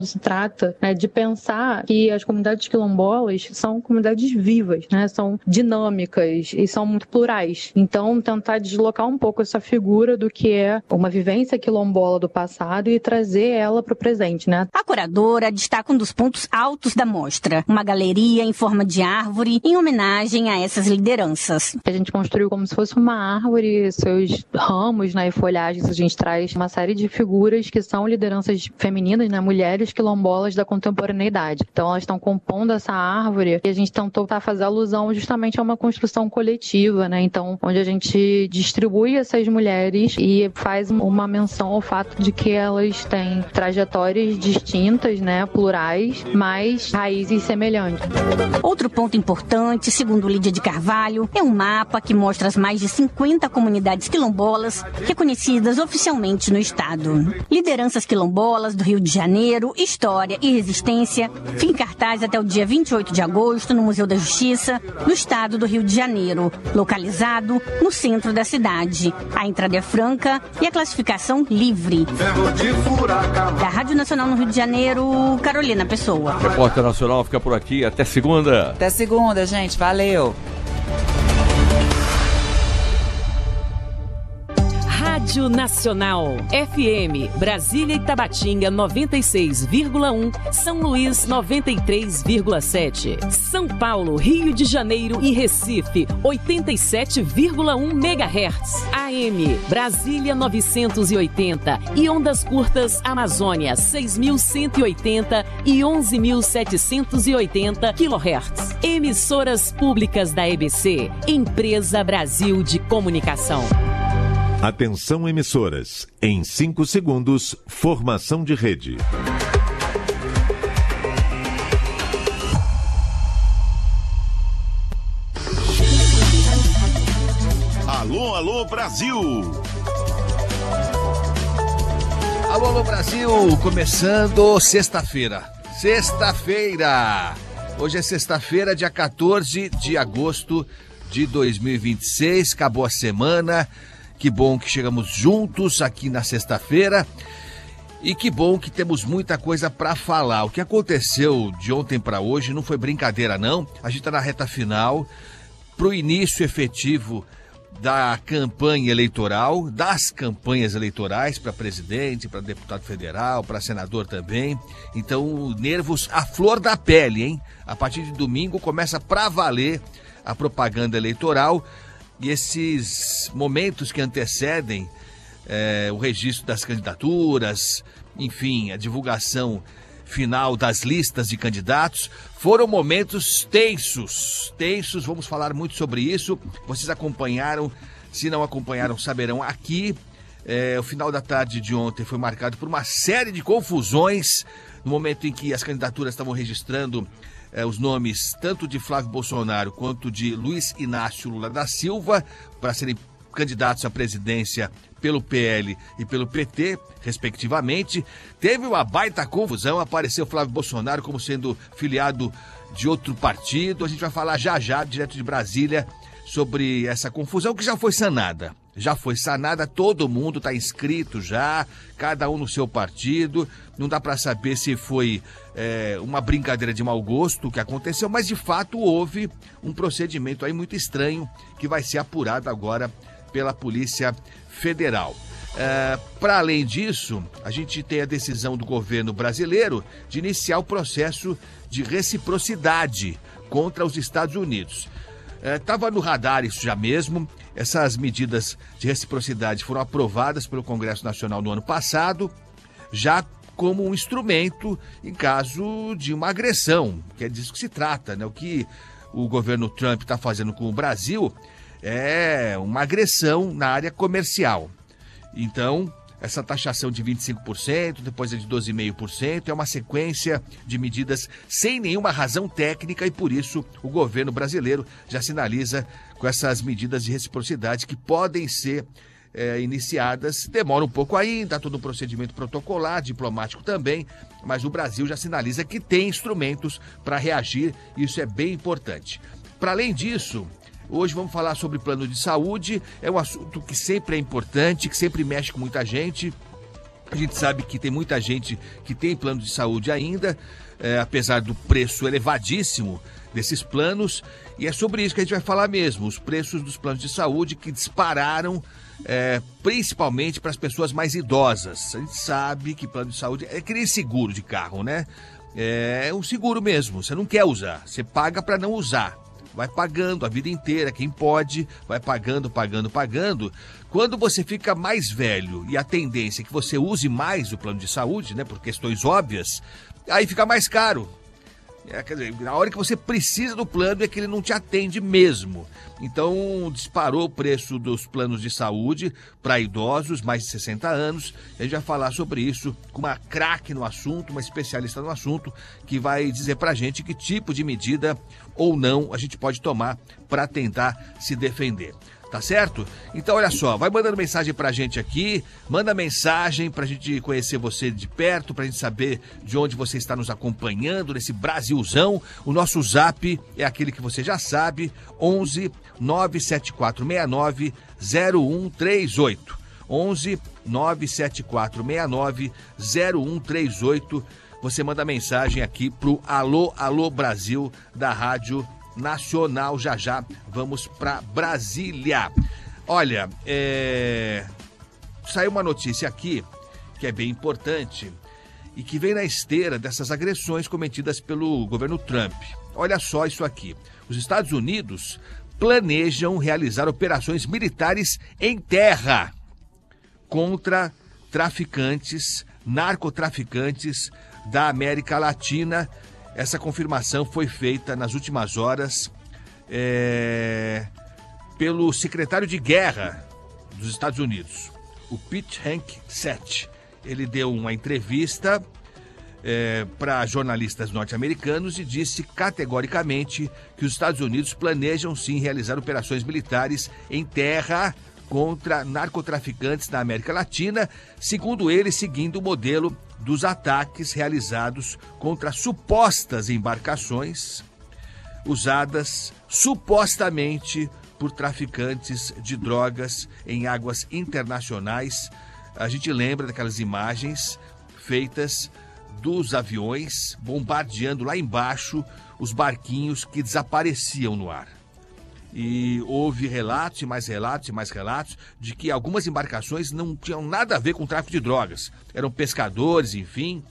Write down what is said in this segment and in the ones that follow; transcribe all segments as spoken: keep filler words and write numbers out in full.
Se trata, né, de pensar que as comunidades quilombolas são comunidades vivas, né, são dinâmicas e são muito plurais. Então, tentar deslocar um pouco essa figura do que é uma vivência quilombola do passado e trazer ela para o presente, né? A curadora destaca um dos pontos altos da mostra, uma galeria em forma de árvore em homenagem a essas lideranças. A gente construiu como se fosse uma árvore, seus ramos, né, e folhagens. A gente traz uma série de figuras que são lideranças femininas, né, mulheres quilombolas da contemporaneidade. Então elas estão compondo essa árvore e a gente tentou tá, fazer alusão justamente a uma construção coletiva, né? Então, onde a gente distribui essas mulheres e faz uma menção ao fato de que elas têm trajetórias distintas, né, plurais, mas raízes semelhantes. Outro ponto importante, segundo Lídia de Carvalho, é um mapa que mostra as mais de cinquenta comunidades quilombolas reconhecidas oficialmente no estado. Lideranças quilombolas do Rio de Janeiro, História e Resistência, fica em cartaz até o dia vinte e oito de agosto no Museu da Justiça, no estado do Rio de Janeiro, localizado no centro da cidade. A entrada é franca e a classificação livre. Da Rádio Nacional no Rio de Janeiro, Carolina Pessoa. Repórter Nacional fica por aqui. Até segunda. Até segunda, gente. Valeu. Rádio Nacional, F M, Brasília e Tabatinga noventa e seis vírgula um, São Luís noventa e três vírgula sete, São Paulo, Rio de Janeiro e Recife oitenta e sete vírgula um megahertz, A M, Brasília novecentos e oitenta e ondas curtas Amazônia seis mil cento e oitenta e onze mil setecentos e oitenta quilohertz. Emissoras públicas da E B C, Empresa Brasil de Comunicação. Atenção emissoras, em cinco segundos, formação de rede. Alô, alô, Brasil! Alô, alô, Brasil! Começando sexta-feira. Sexta-feira! Hoje é sexta-feira, dia quatorze de agosto de dois mil e vinte e seis. Acabou a semana. Que bom que chegamos juntos aqui na sexta-feira e que bom que temos muita coisa para falar. O que aconteceu de ontem para hoje não foi brincadeira, não. A gente está na reta final para o início efetivo da campanha eleitoral, das campanhas eleitorais para presidente, para deputado federal, para senador também. Então, nervos à flor da pele, hein? A partir de domingo começa para valer a propaganda eleitoral. E esses momentos que antecedem é, o registro das candidaturas, enfim, a divulgação final das listas de candidatos, foram momentos tensos, tensos, vamos falar muito sobre isso. Vocês acompanharam, se não acompanharam, saberão aqui. É, o final da tarde de ontem foi marcado por uma série de confusões, no momento em que as candidaturas estavam registrando É, os nomes tanto de Flávio Bolsonaro quanto de Luiz Inácio Lula da Silva para serem candidatos à presidência pelo P L e pelo P T, respectivamente. Teve uma baita confusão, apareceu Flávio Bolsonaro como sendo filiado de outro partido. A gente vai falar já já, direto de Brasília, sobre essa confusão que já foi sanada. Já foi sanada, todo mundo está inscrito já, cada um no seu partido. Não dá para saber se foi é, uma brincadeira de mau gosto que aconteceu, mas de fato houve um procedimento aí muito estranho que vai ser apurado agora pela Polícia Federal. É, para além disso, a gente tem a decisão do governo brasileiro de iniciar o processo de reciprocidade contra os Estados Unidos. Estava é, no radar isso já mesmo. Essas medidas de reciprocidade foram aprovadas pelo Congresso Nacional no ano passado, já como um instrumento em caso de uma agressão, que é disso que se trata, né? O que o governo Trump está fazendo com o Brasil é uma agressão na área comercial. Então, essa taxação de vinte e cinco por cento, depois é de doze vírgula cinco por cento, é uma sequência de medidas sem nenhuma razão técnica e, por isso, o governo brasileiro já sinaliza com essas medidas de reciprocidade que podem ser é, iniciadas. Demora um pouco ainda, todo um procedimento protocolar, diplomático também, mas o Brasil já sinaliza que tem instrumentos para reagir e isso é bem importante. Para além disso, hoje vamos falar sobre plano de saúde, é um assunto que sempre é importante, que sempre mexe com muita gente. A gente sabe que tem muita gente que tem plano de saúde ainda, é, apesar do preço elevadíssimo desses planos, e é sobre isso que a gente vai falar mesmo, os preços dos planos de saúde que dispararam, é, principalmente para as pessoas mais idosas. A gente sabe que plano de saúde é que nem seguro de carro, né? É um seguro mesmo, você não quer usar, você paga para não usar. Vai pagando a vida inteira, quem pode, vai pagando, pagando, pagando. Quando você fica mais velho e a tendência é que você use mais o plano de saúde, né, por questões óbvias, aí fica mais caro. É, quer dizer, na hora que você precisa do plano é que ele não te atende mesmo. Então, disparou o preço dos planos de saúde para idosos, mais de sessenta anos. A gente vai falar sobre isso com uma craque no assunto, uma especialista no assunto, que vai dizer pra gente que tipo de medida ou não a gente pode tomar para tentar se defender. Tá certo? Então, olha só, vai mandando mensagem pra gente aqui, manda mensagem pra gente conhecer você de perto, pra gente saber de onde você está nos acompanhando nesse Brasilzão. O nosso zap é aquele que você já sabe, onze nove sete quatro seis nove zero um três oito. onze nove sete quatro seis nove zero um três oito. Você manda mensagem aqui pro Alô, Alô Brasil da Rádio Nacional. Já já vamos para Brasília. Olha, é... saiu uma notícia aqui que é bem importante e que vem na esteira dessas agressões cometidas pelo governo Trump. Olha só isso aqui. Os Estados Unidos planejam realizar operações militares em terra contra traficantes, narcotraficantes da América Latina. Essa confirmação foi feita nas últimas horas é, pelo secretário de Guerra dos Estados Unidos, o Pete Hegseth. Ele deu uma entrevista é, para jornalistas norte-americanos e disse categoricamente que os Estados Unidos planejam sim realizar operações militares em terra contra narcotraficantes na América Latina, segundo ele, seguindo o modelo dos ataques realizados contra supostas embarcações usadas supostamente por traficantes de drogas em águas internacionais. A gente lembra daquelas imagens feitas dos aviões bombardeando lá embaixo os barquinhos que desapareciam no ar. E houve relatos e mais relatos e mais relatos de que algumas embarcações não tinham nada a ver com tráfico de drogas. Eram pescadores, enfim,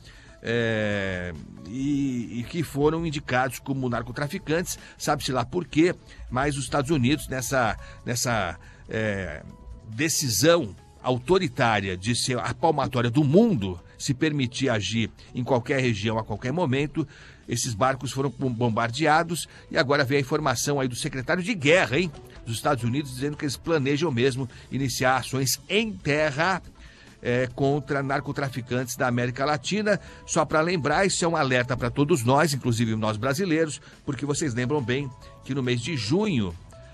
é, e, e que foram indicados como narcotraficantes, sabe-se lá por quê, mas os Estados Unidos, nessa, nessa é, decisão autoritária de ser a palmatória do mundo, se permitir agir em qualquer região a qualquer momento, esses barcos foram bombardeados e agora vem a informação aí do secretário de Guerra, hein, dos Estados Unidos, dizendo que eles planejam mesmo iniciar ações em terra é, contra narcotraficantes da América Latina. Só para lembrar, isso é um alerta para todos nós, inclusive nós brasileiros, porque vocês lembram bem que no mês de junho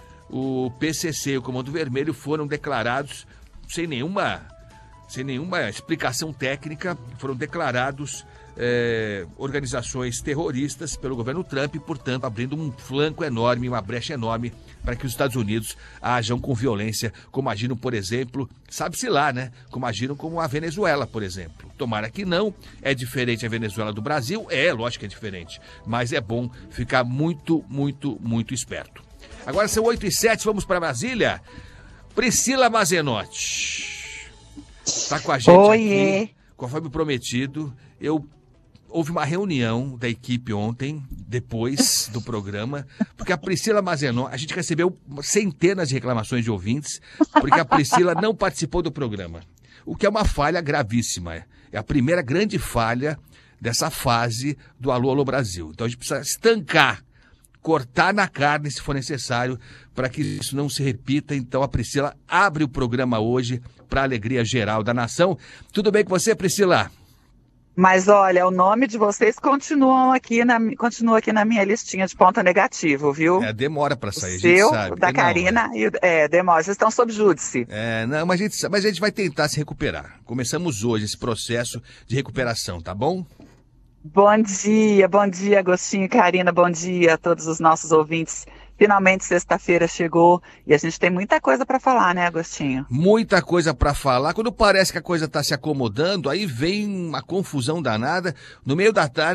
o P C C e o Comando Vermelho foram declarados sem nenhuma, sem nenhuma explicação técnica, foram declarados É, organizações terroristas pelo governo Trump, portanto, abrindo um flanco enorme, uma brecha enorme para que os Estados Unidos ajam com violência, como agiram, por exemplo, sabe-se lá, né? Como agiram com a Venezuela, por exemplo. Tomara que não. É diferente a Venezuela do Brasil? É, lógico que é diferente. Mas é bom ficar muito, muito, muito esperto. Agora são oito e sete, vamos para Brasília. Priscila Mazenotti está com a gente Oiê. aqui, conforme prometido. Eu Houve uma reunião da equipe ontem, depois do programa, porque a Priscila Mazenotti, a gente recebeu centenas de reclamações de ouvintes, porque a Priscila não participou do programa, o que é uma falha gravíssima. É a primeira grande falha dessa fase do Alô, Alô Brasil. Então a gente precisa estancar, cortar na carne se for necessário, para que isso não se repita. Então a Priscila abre o programa hoje para a alegria geral da nação. Tudo bem com você, Priscila? Mas olha, o nome de vocês continuam aqui na, continua aqui na minha listinha de ponto negativo, viu? É, demora para sair, o a gente seu, sabe. O da Karina, e o, é, demora. Vocês estão sob júdice. É, não, mas a, gente, mas a gente vai tentar se recuperar. Começamos hoje esse processo de recuperação, tá bom? Bom dia, bom dia, Agostinho e Karina, bom dia a todos os nossos ouvintes Finalmente sexta-feira chegou e a gente tem muita coisa para falar, né, Agostinho? Muita coisa para falar. Quando parece que a coisa está se acomodando, aí vem uma confusão danada. No meio da tarde